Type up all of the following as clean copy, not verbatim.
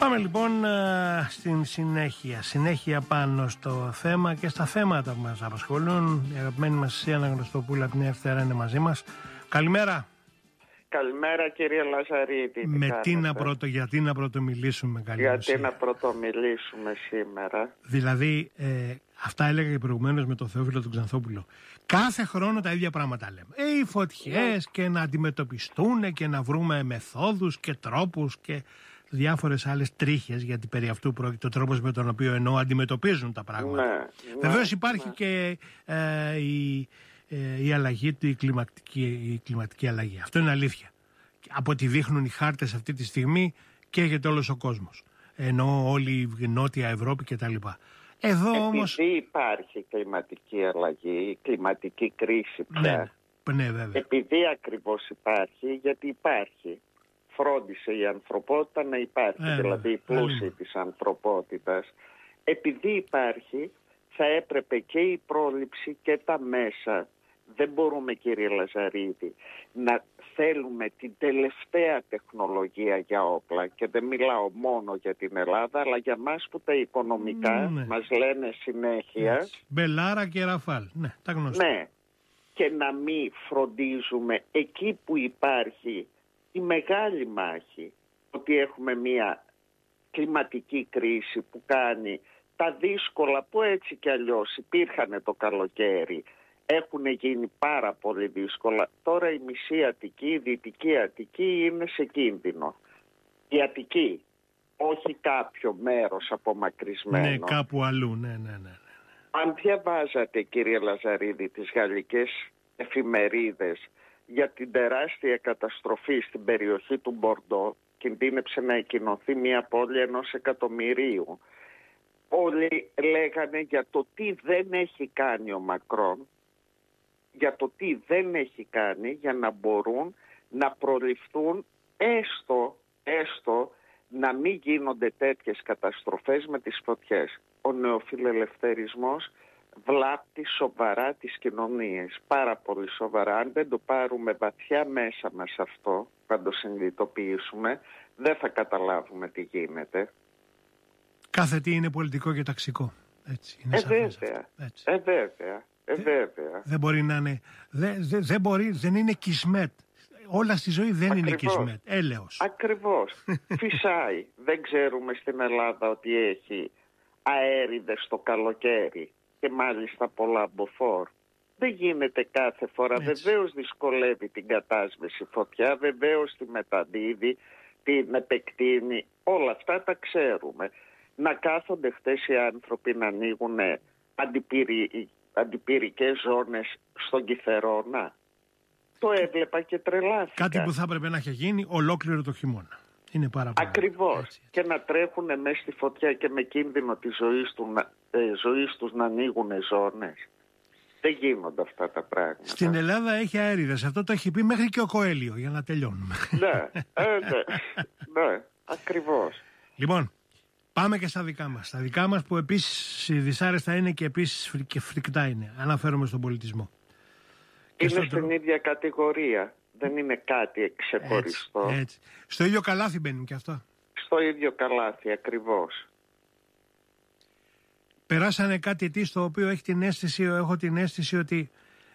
Πάμε λοιπόν στην συνέχεια πάνω στο θέμα και στα θέματα που μας απασχολούν. Η αγαπημένη μας Ασία Αναγνωστοπούλου από την Ευθέρα είναι μαζί μας. Καλημέρα. Καλημέρα κύριε Λαζαρίδη. Γιατί να πρωτομιλήσουμε σήμερα. Δηλαδή αυτά έλεγα και προηγουμένως με τον Θεόφιλο τον Ξανθόπουλο. Κάθε χρόνο τα ίδια πράγματα λέμε. Οι φωτιές και να αντιμετωπιστούν και να βρούμε μεθόδους και τρόπους και διάφορες άλλες τρίχες, γιατί περί αυτού πρόκειται ο τρόπος με τον οποίο αντιμετωπίζουν τα πράγματα. Βεβαίως υπάρχει και η αλλαγή, η κλιματική αλλαγή. Αυτό είναι αλήθεια. Από ό,τι δείχνουν οι χάρτες αυτή τη στιγμή καίγεται όλος ο κόσμος. Ενώ όλη η Νότια Ευρώπη κτλ. Επειδή υπάρχει κλιματική αλλαγή, κλιματική κρίση πια. Ναι, βέβαια. Επειδή ακριβώς υπάρχει, γιατί υπάρχει. Φρόντισε η ανθρωπότητα να υπάρχει, δηλαδή η πλούσιοι της ανθρωπότητας. Επειδή υπάρχει, θα έπρεπε και η πρόληψη και τα μέσα. Δεν μπορούμε, κύριε Λαζαρίδη, να θέλουμε την τελευταία τεχνολογία για όπλα, και δεν μιλάω μόνο για την Ελλάδα, αλλά για μας που τα οικονομικά μας λένε συνέχεια. Μπελάρα και Ραφάλ, τα γνωστά. Ναι, και να μην φροντίζουμε εκεί που υπάρχει η μεγάλη μάχη, ότι έχουμε μια κλιματική κρίση που κάνει τα δύσκολα που έτσι κι αλλιώς υπήρχαν το καλοκαίρι, έχουν γίνει πάρα πολύ δύσκολα. Τώρα η μισή Αττική, η Δυτική Αττική είναι σε κίνδυνο. Η Αττική, όχι κάποιο μέρος απομακρυσμένο. Ναι, κάπου αλλού, ναι. Αν διαβάζατε, κύριε Λαζαρίδη, τις γαλλικές εφημερίδες για την τεράστια καταστροφή στην περιοχή του Μπορντό, κινδύνεψε να εκκοινωθεί μια πόλη 1 εκατομμυρίου. Όλοι λέγανε για το τι δεν έχει κάνει ο Μακρόν, για το τι δεν έχει κάνει για να μπορούν να προληφθούν έστω να μην γίνονται τέτοιες καταστροφές με τις φωτιές. Ο νεοφιλελευθερισμός βλάπτει σοβαρά τις κοινωνίες, πάρα πολύ σοβαρά. Αν δεν το πάρουμε βαθιά μέσα μας αυτό, θα το συνειδητοποιήσουμε, δεν θα καταλάβουμε τι γίνεται. Κάθε τι είναι πολιτικό και ταξικό. Έτσι, είναι βέβαια. Δεν μπορεί να είναι, δεν είναι κισμέτ. Όλα στη ζωή δεν είναι κισμέτ. Έλεος. Ακριβώς. Φυσάει. Δεν ξέρουμε στην Ελλάδα ότι έχει αέριδες το καλοκαίρι και μάλιστα πολλά μποφόρ. Δεν γίνεται κάθε φορά. Βεβαίως δυσκολεύει την κατάσβεση φωτιά, βεβαίως τη μεταδίδει, την επεκτείνει. Όλα αυτά τα ξέρουμε. Να κάθονται χτες οι άνθρωποι να ανοίγουν αντιπυρικές ζώνες στον Κιθερώνα. Το έβλεπα και τρελάθηκα. Κάτι που θα έπρεπε να έχει γίνει ολόκληρο το χειμώνα. Είναι πάρα πολύ. Ακριβώς. Έτσι. Και να τρέχουν μέσα στη φωτιά και με κίνδυνο τη ζωής τους να ανοίγουν ζώνες. Δεν γίνονται αυτά τα πράγματα. Στην Ελλάδα έχει αέριδες. Αυτό το έχει πει μέχρι και ο Κοέλιο, για να τελειώνουμε. Ναι, ακριβώς. Λοιπόν, πάμε και στα δικά μας. Τα δικά μας που επίσης δυσάρεστα είναι και επίσης και φρικτά είναι. Αναφέρομαι στον πολιτισμό. Είναι στην ίδια κατηγορία. Δεν είναι κάτι ξεχωριστό. Έτσι. Στο ίδιο καλάθι μπαίνουν και αυτά. Στο ίδιο καλάθι, ακριβώς. Περάσανε κάτι τι στο οποίο έχω την αίσθηση ότι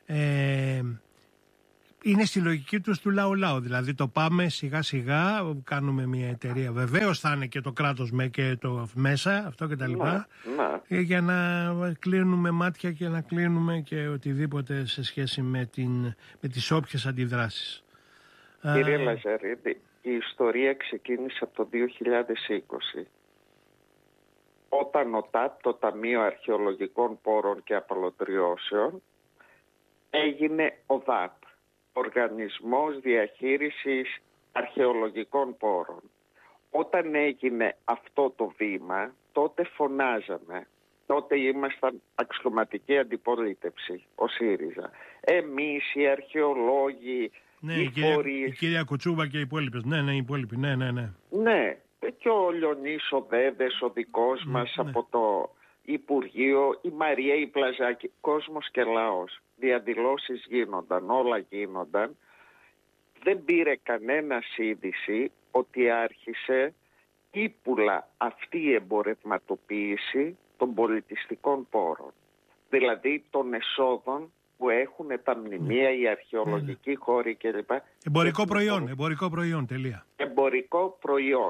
είναι στη λογική τους του λαού. Δηλαδή το πάμε σιγά σιγά, κάνουμε μια εταιρεία. Βεβαίως θα είναι και το κράτος και το μέσα, αυτό και τα λοιπά. Για να κλείνουμε μάτια και να κλείνουμε και οτιδήποτε σε σχέση με τις όποιες αντιδράσεις. Κύριε Λαζαρίδη, η ιστορία ξεκίνησε από το 2020. Όταν ο ΤΑΠ, το Ταμείο Αρχαιολογικών Πόρων και Απαλωτριώσεων, έγινε ο ΔΑΠ, Οργανισμός Διαχείρισης Αρχαιολογικών Πόρων. Όταν έγινε αυτό το βήμα, τότε φωνάζαμε. Τότε ήμασταν αξιωματική αντιπολίτευση, ο ΣΥΡΙΖΑ. Εμείς οι αρχαιολόγοι, οι φορείς... Η κυρία Κουτσούβα και οι υπόλοιπες. Ναι, οι υπόλοιποι. Ναι. Ναι, και ο Λιονής ο Δέδες, ο δικός μας από το Υπουργείο, η Μαρία η Πλαζάκη, κόσμος και λαός. Διαδηλώσεις γίνονταν, όλα γίνονταν. Δεν πήρε κανένας είδηση ότι άρχισε ύπουλα αυτή η εμπορευματοποίηση των πολιτιστικών πόρων. Δηλαδή των εσόδων που έχουν τα μνημεία, οι αρχαιολογικοί χώροι κλπ. Εμπορικό προϊόν, τελεία. Εμπορικό προϊόν.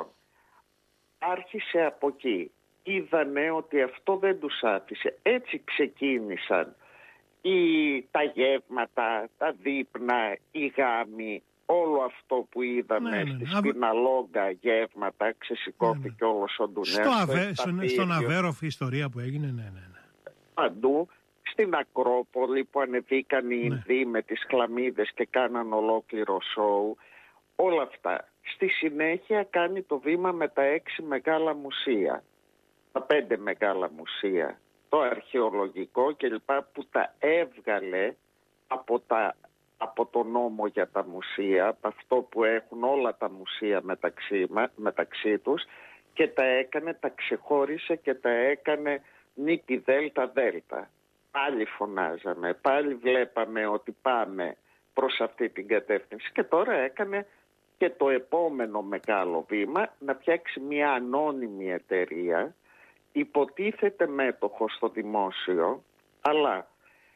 Άρχισε από εκεί. Είδανε ότι αυτό δεν τους άφησε. Έτσι ξεκίνησαν τα γεύματα, τα δείπνα, οι γάμοι, όλο αυτό που είδαμε στη Σπιναλόγκα γεύματα, ξεσηκώθηκε όλος ο Ντουνέας. Στον Αβέροφ η ιστορία που έγινε, ναι. Παντού, στην Ακρόπολη που ανεβήκαν οι Ινδοί με τις χλαμίδες και κάναν ολόκληρο σόου, όλα αυτά. Στη συνέχεια κάνει το βήμα με τα 6 μεγάλα μουσεία, τα 5 μεγάλα μουσεία, το αρχαιολογικό κλπ, που τα έβγαλε από το νόμο για τα μουσεία, από αυτό που έχουν όλα τα μουσεία μεταξύ τους, και τα ξεχώρισε και τα έκανε νίκη δέλτα δέλτα. Πάλι φωνάζαμε, πάλι βλέπαμε ότι πάμε προς αυτή την κατεύθυνση, και τώρα έκανε και το επόμενο μεγάλο βήμα, να φτιάξει μια ανώνυμη εταιρεία, υποτίθεται μέτοχο στο δημόσιο, αλλά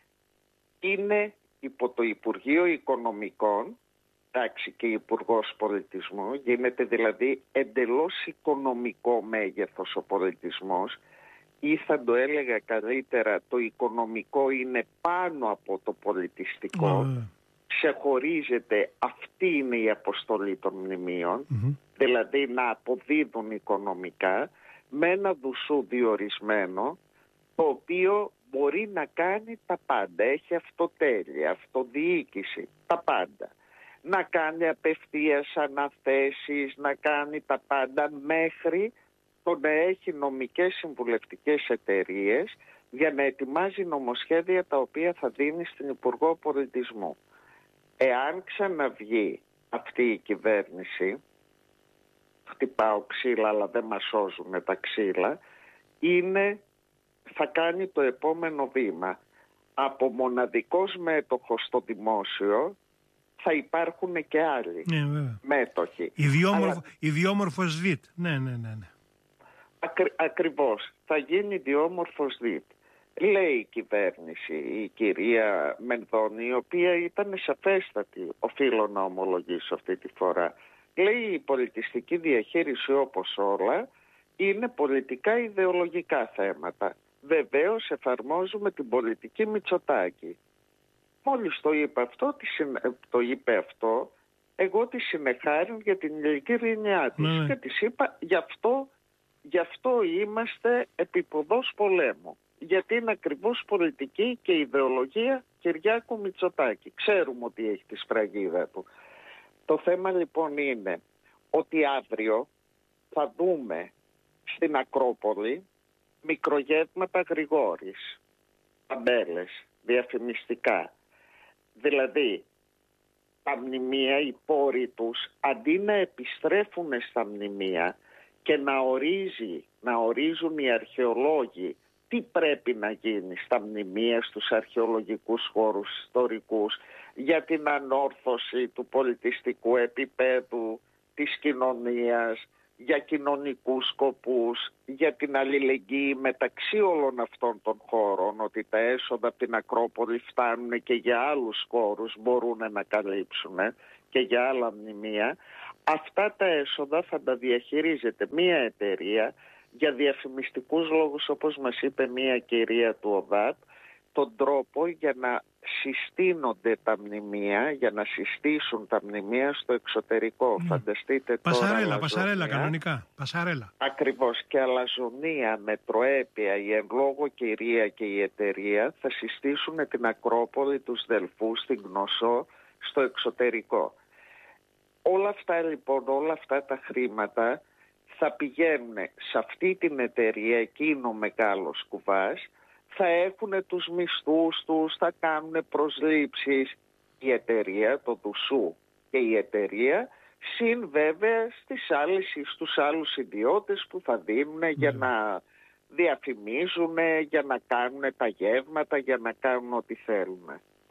είναι υπό το Υπουργείο Οικονομικών, εντάξει, και Υπουργός Πολιτισμού, γίνεται δηλαδή εντελώς οικονομικό μέγεθος ο πολιτισμός, ή θα το έλεγα καλύτερα, το οικονομικό είναι πάνω από το πολιτιστικό, ξεχωρίζεται, αυτή είναι η αποστολή των μνημείων, δηλαδή να αποδίδουν οικονομικά, με ένα δουσού διορισμένο, το οποίο μπορεί να κάνει τα πάντα. Έχει αυτοτέλεια, αυτοδιοίκηση, τα πάντα. Να κάνει απευθείας αναθέσεις, να κάνει τα πάντα, μέχρι το να έχει νομικές συμβουλευτικές εταιρείες για να ετοιμάζει νομοσχέδια τα οποία θα δίνει στην Υπουργό Πολιτισμού. Εάν ξαναβγεί αυτή η κυβέρνηση, χτυπάω ξύλα αλλά δεν μας σώζουν τα ξύλα, θα κάνει το επόμενο βήμα. Από μοναδικός μέτοχος στο δημόσιο θα υπάρχουν και άλλοι μέτοχοι. Ιδιόμορφος ΔΙΤ. Ναι. Ακριβώς. Θα γίνει ιδιόμορφος ΔΙΤ. Λέει η κυβέρνηση, η κυρία Μενδώνη, η οποία ήταν σαφέστατη, οφείλω να ομολογήσω αυτή τη φορά. Λέει η πολιτιστική διαχείριση, όπως όλα, είναι πολιτικά ιδεολογικά θέματα. Βεβαίως εφαρμόζουμε την πολιτική Μητσοτάκη. Μόλις το είπε αυτό, εγώ τη συνεχάριν για την ειλικρίνειά της και της είπα, γι' αυτό είμαστε επίποδος πολέμου. Γιατί είναι ακριβώς πολιτική και ιδεολογία Κυριάκου Μητσοτάκη. Ξέρουμε ότι έχει τη σφραγίδα του. Το θέμα λοιπόν είναι ότι αύριο θα δούμε στην Ακρόπολη μικρογεύματα Γρηγόρης, ταμπέλες, διαφημιστικά. Δηλαδή τα μνημεία, οι πόροι τους, αντί να επιστρέφουν στα μνημεία και να ορίζουν οι αρχαιολόγοι τι πρέπει να γίνει στα μνημεία, στους αρχαιολογικούς χώρους ιστορικούς, για την ανόρθωση του πολιτιστικού επίπεδου της κοινωνίας, για κοινωνικούς σκοπούς, για την αλληλεγγύη μεταξύ όλων αυτών των χώρων, ότι τα έσοδα από την Ακρόπολη φτάνουν και για άλλους χώρους, μπορούν να καλύψουν και για άλλα μνημεία. Αυτά τα έσοδα θα τα διαχειρίζεται μία εταιρεία για διαφημιστικούς λόγους, όπως μας είπε μία κυρία του ΟΔΑΤ, τον τρόπο για να συστήνονται τα μνημεία, για να συστήσουν τα μνημεία στο εξωτερικό. Φανταστείτε Πασαρέλα κανονικά. Πασαρέλα. Ακριβώς, και αλαζονία, μετροέπεια, η εν λόγω κυρία και η εταιρεία θα συστήσουν την Ακρόπολη, τους Δελφούς, την Γνωσό στο εξωτερικό. Όλα αυτά λοιπόν, όλα αυτά τα χρήματα θα πηγαίνουν σε αυτή την εταιρεία, εκείνο ο μεγάλος κουβάς, θα έχουν τους μισθούς τους, θα κάνουν προσλήψεις η εταιρεία, το Δουσού και η εταιρεία, συν βέβαια στους άλλους ιδιώτες που θα δίνουν για να διαφημίζουν, για να κάνουν τα γεύματα, για να κάνουν ό,τι θέλουν.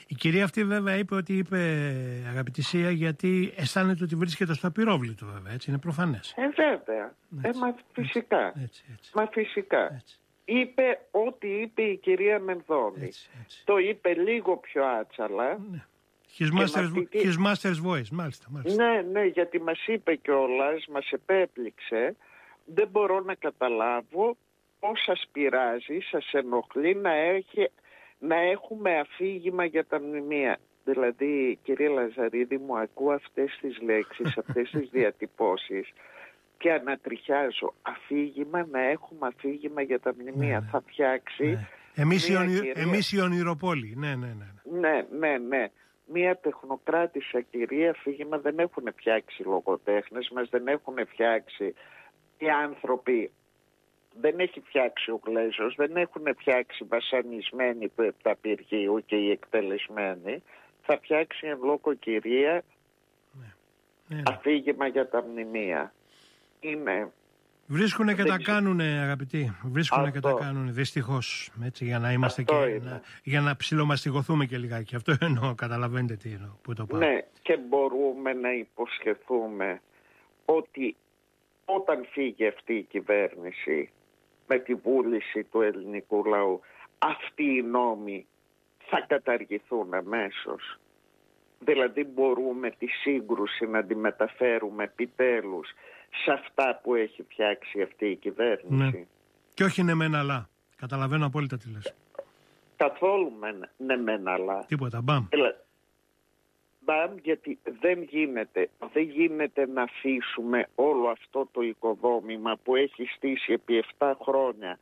Η κυρία αυτή βέβαια είπε αγαπητή Σία, γιατί αισθάνεται ότι βρίσκεται στο απειρόβλητο, βέβαια, έτσι, είναι προφανές. Βέβαια. Μα φυσικά. Έτσι. Μα φυσικά. Έτσι. Είπε ό,τι είπε η κυρία Μενδώνη. Έτσι. Το είπε λίγο πιο άτσαλα. Ναι. His master's voice, μάλιστα. Ναι, γιατί μας είπε κιόλας, μας επέπληξε. Δεν μπορώ να καταλάβω πώς σας πειράζει, σας ενοχλεί να έχουμε αφήγημα για τα μνημεία. Δηλαδή, κύριε Λαζαρίδη, μου ακούω αυτές τις λέξεις, αυτές τις διατυπώσεις και ανατριχιάζω. Αφήγημα, να έχουμε αφήγημα για τα μνημεία. Ναι. Θα φτιάξει... Εμείς η ονειροπόλη. Ναι. Μία τεχνοκράτησα κυρία, αφήγημα δεν έχουν φτιάξει λογοτέχνες μας, δεν έχουν φτιάξει οι άνθρωποι, δεν έχει φτιάξει ο Γλέζος, δεν έχουν φτιάξει βασανισμένοι του Επταπηργείου και οι εκτελεσμένοι. Θα φτιάξει εν λόγω κυρία αφήγημα για τα μνημεία. Βρίσκουνε και τα κάνουνε, αγαπητοί. Βρίσκουνε και τα κάνουνε, δυστυχώς. Έτσι, για να είμαστε για να ψιλομαστιγωθούμε και λιγάκι. Αυτό εννοώ, καταλαβαίνετε τι εννοώ, που το πάω. Ναι, και μπορούμε να υποσχεθούμε ότι όταν φύγει αυτή η κυβέρνηση με τη βούληση του ελληνικού λαού, αυτοί οι νόμοι θα καταργηθούν αμέσως. Δηλαδή μπορούμε τη σύγκρουση να τη μεταφέρουμε επιτέλους σε αυτά που έχει φτιάξει αυτή η κυβέρνηση. Ναι. Και όχι ναι μεν αλλά. Καταλαβαίνω απόλυτα τι λες. Καθόλου ναι μεν αλλά. Τίποτα, μπαμ. Μπαμ, γιατί δεν γίνεται να αφήσουμε όλο αυτό το οικοδόμημα που έχει στήσει επί 7 χρόνια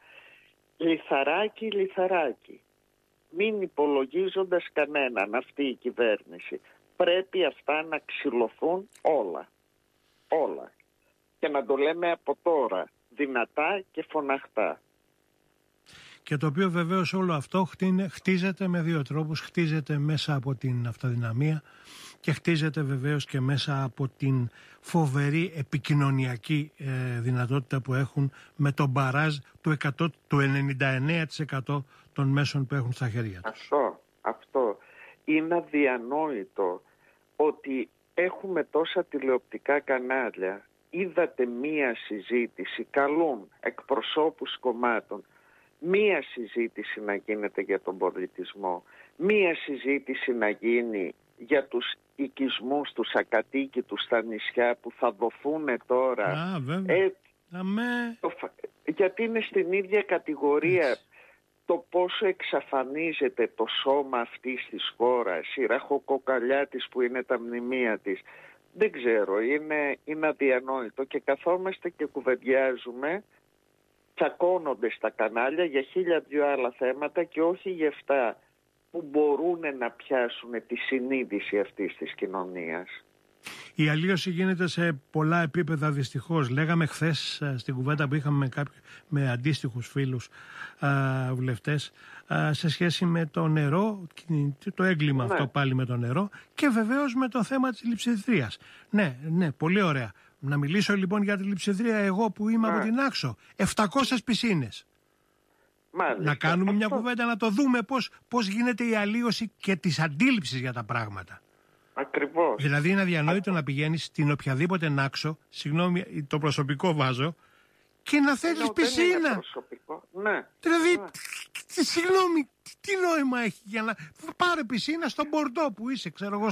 λιθαράκι. Μην υπολογίζοντας κανέναν αυτή η κυβέρνηση. Πρέπει αυτά να ξυλωθούν όλα. Και να το λέμε από τώρα, δυνατά και φωναχτά. Και το οποίο βεβαίως όλο αυτό χτίζεται με 2 τρόπους. Χτίζεται μέσα από την αυτοδυναμία και χτίζεται βεβαίως και μέσα από την φοβερή επικοινωνιακή δυνατότητα που έχουν με τον μπαράζ του 99% των μέσων που έχουν στα χέρια τους. Αυτό. Είναι αδιανόητο ότι έχουμε τόσα τηλεοπτικά κανάλια. Είδατε μία συζήτηση, καλούν εκπροσώπους κομμάτων, μία συζήτηση να γίνεται για τον πολιτισμό, μία συζήτηση να γίνει για τους οικισμούς, τους ακατοίκητους στα νησιά που θα δοθούν τώρα. Γιατί είναι στην ίδια κατηγορία. Έτσι. Το πόσο εξαφανίζεται το σώμα αυτής της χώρας, η ραχοκοκαλιά της που είναι τα μνημεία της. Δεν ξέρω, είναι αδιανόητο και καθόμαστε και κουβεντιάζουμε, τσακώνονται στα κανάλια για 1002 άλλα θέματα και όχι για αυτά που μπορούν να πιάσουν τη συνείδηση αυτής της κοινωνίας. Η αλλίωση γίνεται σε πολλά επίπεδα δυστυχώς. Λέγαμε χθες στην κουβέντα που είχαμε με αντίστοιχους φίλους βουλευτές σε σχέση με το νερό, το έγκλημα αυτό πάλι με το νερό και βεβαίως με το θέμα της λειψιδρίας. Ναι, πολύ ωραία. Να μιλήσω λοιπόν για τη λειψιδρία εγώ που είμαι από την Άξο. 700 πισίνες. Μάλιστα. Να κάνουμε μια κουβέντα να το δούμε πώς γίνεται η αλλίωση και της αντίληψης για τα πράγματα. Ακριβώς. Δηλαδή είναι αδιανόητο να πηγαίνεις στην οποιαδήποτε Νάξο, συγγνώμη το προσωπικό βάζω, και να θέλεις πισίνα. Είναι προσωπικό. Ναι. Δηλαδή, συγγνώμη, τι νόημα έχει για να πάρε πισίνα στο Μπορντό που είσαι, ξέρω εγώ,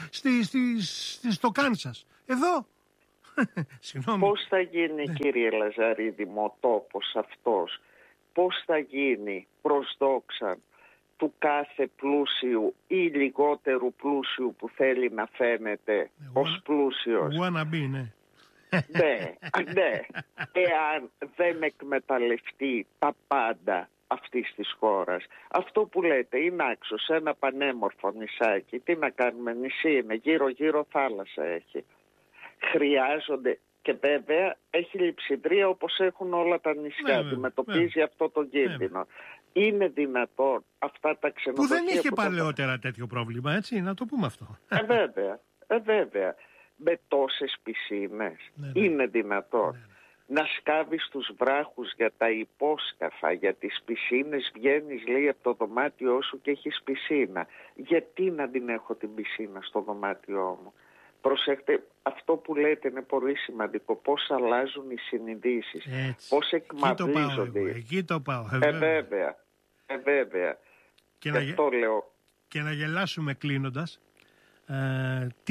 στο Κάνσας. Εδώ. Συγγνώμη. Πώς θα γίνει, κύριε Λαζαρίδη μου, ο τόπος αυτός, πώς θα γίνει προς δόξα του κάθε πλούσιου ή λιγότερου πλούσιου που θέλει να φαίνεται ως πλούσιος. Wannabe, ναι. Ναι. Εάν δεν εκμεταλλευτεί τα πάντα αυτής της χώρας. Αυτό που λέτε είναι Άξος, ένα πανέμορφο νησάκι. Τι να κάνουμε, νησί είναι, γύρω-γύρω θάλασσα έχει. Χρειάζονται, και βέβαια έχει λειψιδρία όπως έχουν όλα τα νησιά. Αντιμετωπίζει αυτό το κίνδυνο. Είναι δυνατόν αυτά τα ξενοδοχεία που δεν είχε παλαιότερα τέτοιο πρόβλημα, έτσι, να το πούμε αυτό. Βέβαια. Με τόσες πισίνες. Είναι δυνατόν. να σκάβεις τους βράχους για τα υπόσκαφα, για τις πισίνες. Βγαίνεις, λέει, από το δωμάτιό σου και έχεις πισίνα. Γιατί να την έχω την πισίνα στο δωμάτιό μου? Προσέχτε, αυτό που λέτε είναι πολύ σημαντικό. Πώς αλλάζουν οι συνειδήσεις, πώς εκμαυλίζονται. Εκεί το πάω. Βέβαια. Και να γελάσουμε κλείνοντας. Τι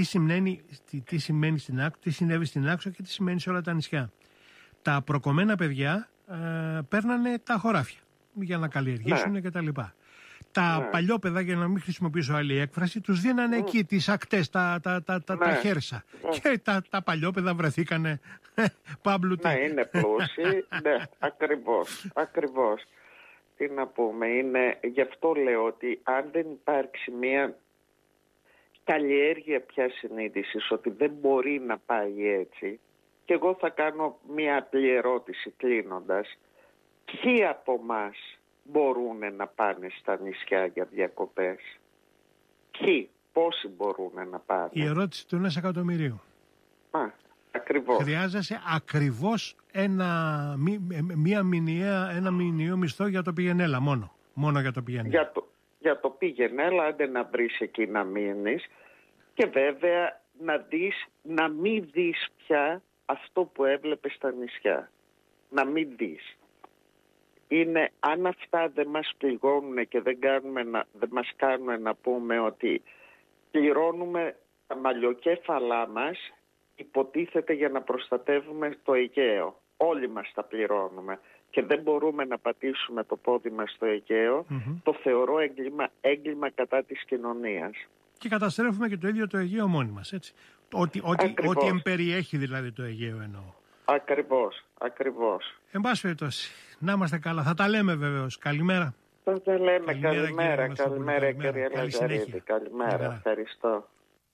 συνέβη στην Άξο και τι σημαίνει σε όλα τα νησιά. Τα προκομμένα παιδιά παίρνανε τα χωράφια για να καλλιεργήσουν και τα λοιπά. Τα παλιόπαιδα, για να μην χρησιμοποιήσω άλλη έκφραση, τους δίνανε εκεί τις ακτές, τα χέρσα. Και τα παλιόπαιδα βρεθήκανε πάμπλουτοι. Ναι, είναι πλούσιοι. Ναι, ακριβώς. Τι να πούμε, γι' αυτό λέω ότι αν δεν υπάρξει μια καλλιέργεια πια συνείδησης ότι δεν μπορεί να πάει έτσι, και εγώ θα κάνω μια απλή ερώτηση κλείνοντας. Ποιοι από εμάς μπορούν να πάνε στα νησιά για διακοπές? Πόσοι μπορούν να πάνε? Η ερώτηση του 1 εκατομμυρίου. Ακριβώς. Χρειάζεσαι ακριβώς ένα μηνιαίο μισθό για το πηγενέλα μόνο για το πηγενέλα. Για το πηγενέλα, άντε να βρεις εκεί να μείνεις, και βέβαια να μην δεις πια αυτό που έβλεπες στα νησιά. Να μην δεις. Αν αυτά δεν μας πληγώνουν και δεν μας κάνουν να πούμε ότι πληρώνουμε τα μαλλιοκέφαλά μας, υποτίθεται για να προστατεύουμε το Αιγαίο. Όλοι μας τα πληρώνουμε και δεν μπορούμε να πατήσουμε το πόδι μας στο Αιγαίο, το θεωρώ έγκλημα κατά της κοινωνίας. Και καταστρέφουμε και το ίδιο το Αιγαίο μόνοι μας, έτσι. Ό,τι εμπεριέχει δηλαδή το Αιγαίο εννοώ. Ακριβώς. Εν πάση περιπτώσει, να είμαστε καλά. Θα τα λέμε βεβαίως. Καλημέρα. Θα τα λέμε. Καλημέρα κύριε Λαζαρίδη. Καλημέρα. Ευχαριστώ.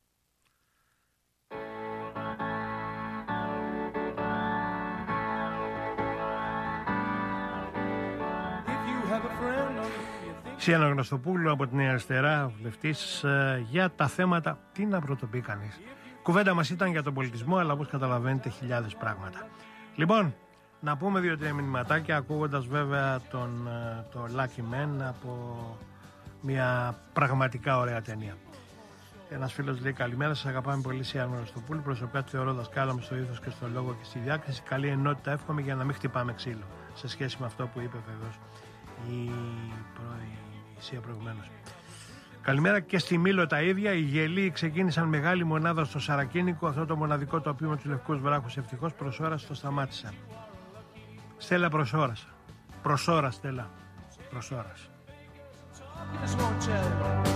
Σιάννα Γνωστοπούλου από την Νέα Αριστερά, βουλευτής, για τα θέματα. Τι να πρωτοπεί κανείς. Κουβέντα μας ήταν για τον πολιτισμό, αλλά όπως καταλαβαίνετε χιλιάδες πράγματα. Λοιπόν, να πούμε 2-3 μηνυματάκια, ακούγοντας βέβαια το Lucky Man από μια πραγματικά ωραία ταινία. Ένας φίλος λέει: καλημέρα, σας αγαπάμε πολύ, Σιάννα Γνωστοπούλου. Προσωπικά τη θεωρώ δασκάλα μου στο ήθος και στο λόγο και στη διάκριση. Καλή ενότητα εύχομαι για να μην χτυπάμε ξύλο. Σε σχέση με αυτό που είπε βεβαίως η Σία προηγουμένως. Καλημέρα και στη Μήλο τα ίδια. Οι γελοί ξεκίνησαν μεγάλη μονάδα στο Σαρακίνικο. Αυτό το μοναδικό τοπίο με τους λευκούς βράχους ευτυχώς προς ώρας το σταμάτησαν. Στέλλα προς ώρας. Προς ώρας, Στέλλα. Προς ώρας.